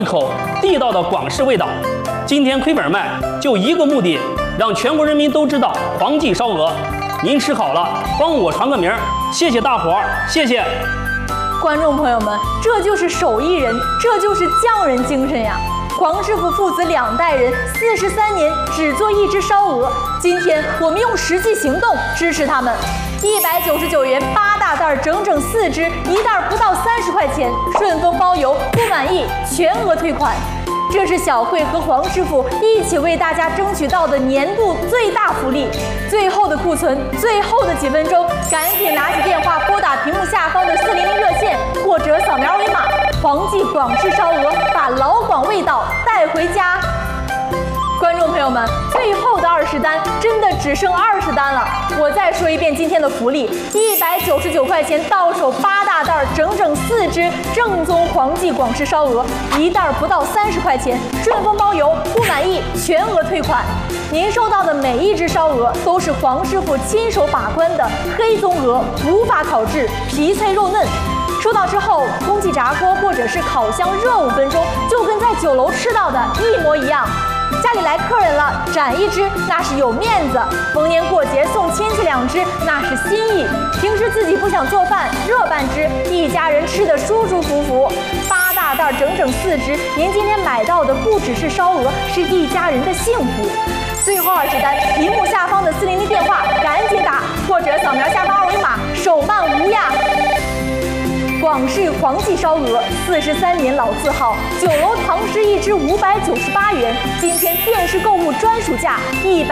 口地道的广式味道。今天亏本卖就一个目的，让全国人民都知道黄记烧鹅。您吃好了，帮我传个名，谢谢大伙儿，谢谢。 观众朋友们，这就是手艺人，这就是匠人精神呀！黄师傅父子2代人43年只做一只烧鹅，今天我们用实际行动支持他们。199元8大袋，整整4只，一袋不到30块钱，顺丰包邮，不满意全额退款。这是小慧和黄师傅一起为大家争取到的年度最大福利。最后的库存，最后的几分钟，赶紧拿起电话拨打屏幕下方的400热线，或者扫描二维码。黄记广式烧鹅，把老广味道带回家。观众朋友们，最后的20单真的只剩20单了。我再说一遍今天的福利：199块钱到手8大袋，整整4只正宗黄记广式烧鹅，一袋不到30块钱，顺丰包邮，不满意全额退款。您收到的每一只烧鹅都是黄师傅亲手把关的黑棕鹅，无法烤制，皮脆肉嫩。收到之后，空气炸锅或者是烤箱热5分钟，就跟在酒楼吃到的一模一样。家里来客人了，斩一只那是有面子；逢年过节送亲戚2只，那是心意。平时自己不想做饭，热半只，一家人吃得舒舒服服。8大袋整整4只，您今天买到的不只是烧鹅，是一家人的幸福。最后20单，屏幕下方的400电话赶紧打，或者扫描下方二维码，手慢无恙。广式黄记烧鹅43年老字号，酒楼堂食一只598元，今天电视购物专属价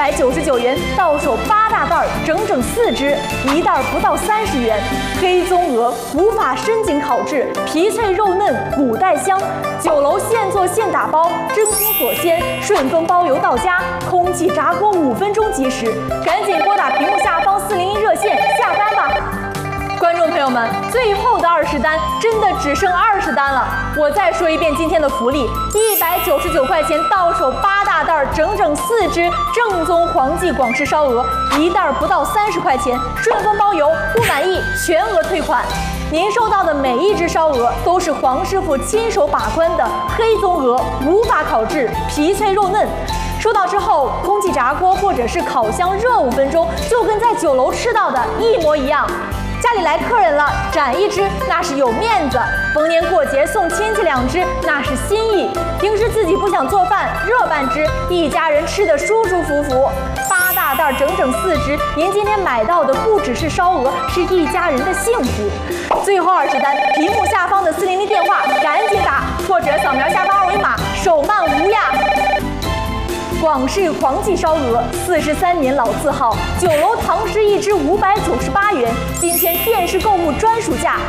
199元，到手8大袋，整整4只，一袋不到30元。黑棕鹅无法深井烤制，皮脆肉嫩，骨带香。酒楼现做现打包，真空锁鲜，顺丰包邮到家，空气炸锅5分钟即食。赶紧拨打屏幕下方401热线下单吧。观众朋友们，最后的20单真的只剩20单了。我再说一遍今天的福利：199块钱到手8大袋，整整4只正宗黄记广式烧鹅，一袋不到30块钱，顺丰包邮，不满意全额退款。您收到的每一只烧鹅都是黄师傅亲手把关的黑棕鹅，无法烤制，皮脆肉嫩。收到之后，空气炸锅或者是烤箱热5分钟，就跟在酒楼吃到的一模一样。家里来客人了，斩一只那是有面子；逢年过节送亲戚2只，那是心意。平时自己不想做饭，热半只，一家人吃得舒舒服服。8大袋整整4只，您今天买到的不只是烧鹅，是一家人的幸福。最后20单，屏幕下方的400电话赶紧打，或者扫描下方二维码，手慢无恙。广式黄记烧鹅43年老字号，酒楼堂食一只598元，今天电视购物专属价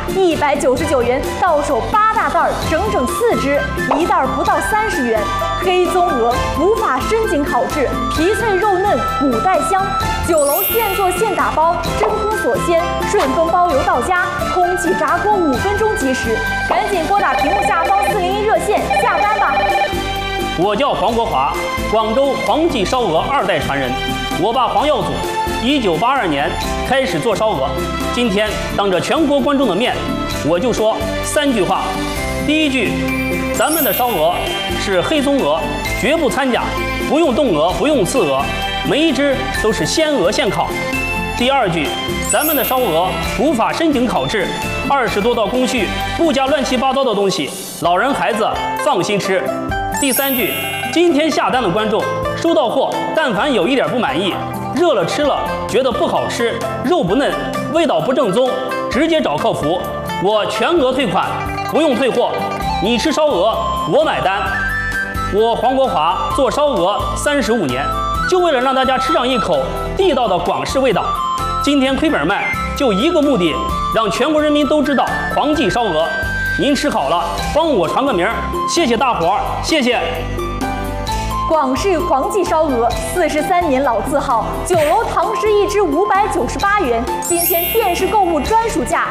199元，到手8大袋，整整4只，一袋不到30元。黑棕鹅无法深井烤制，皮脆肉嫩，骨带香。酒楼现做现打包，真空锁鲜，顺丰包邮到家，空气炸锅5分钟即食。赶紧拨打屏幕下方401热线下单吧。 我叫黄国华，广州黄记烧鹅2代传人。我爸黄耀祖1982年开始做烧鹅，今天当着全国观众的面，我就说3句话。第一句，咱们的烧鹅是黑棕鹅，绝不掺假，不用冻鹅，不用刺鹅，每一只都是鲜鹅现烤。第二句，咱们的烧鹅无法深井烤制，20多道工序，不加乱七八糟的东西，老人孩子放心吃。第3句，今天下单的观众收到货，但凡有一点不满意，热了吃了觉得不好吃，肉不嫩，味道不正宗，直接找客服，我全额退款，不用退货。你吃烧鹅，我买单。我黄国华做烧鹅35年，就为了让大家吃上一口地道的广式味道。今天亏本卖就一个目的，让全国人民都知道黄记烧鹅。您吃好了，帮我传个名，谢谢大伙儿，谢谢。 广式黄记烧鹅43年老字号，酒楼堂食一只598元，今天电视购物专属价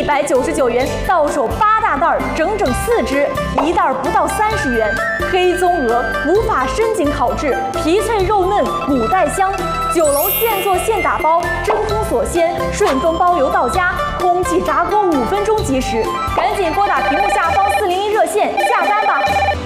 199元，到手8大袋，整整4只，一袋不到30元。黑棕鹅无法深井烤制，皮脆肉嫩，骨带香。酒楼现做现打包，真空锁鲜，顺丰包邮到家，空气炸锅5分钟即食。赶紧拨打屏幕下方401热线下单吧。